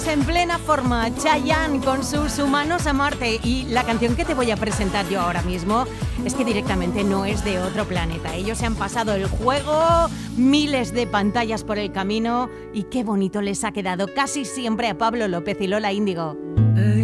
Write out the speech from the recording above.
En plena forma, Chayanne con sus Humanos a Marte. Y la canción que te voy a presentar yo ahora mismo es que directamente no es de otro planeta. Ellos se han pasado el juego, miles de pantallas por el camino y qué bonito les ha quedado casi siempre a Pablo López y Lola Índigo.